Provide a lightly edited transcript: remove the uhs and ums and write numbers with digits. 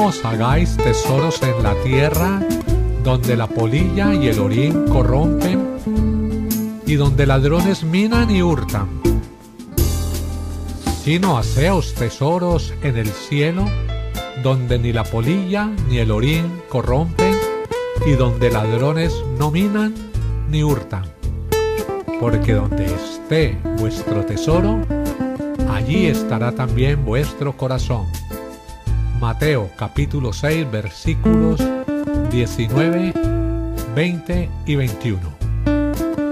os hagáis tesoros en la tierra, donde la polilla y el orín corrompen, y donde ladrones minan y hurtan. Sino haceos tesoros en el cielo, donde ni la polilla ni el orín corrompen, y donde ladrones no minan ni hurtan. Porque donde esté vuestro tesoro, allí estará también vuestro corazón. Mateo capítulo 6 versículos 19, 20 y 21.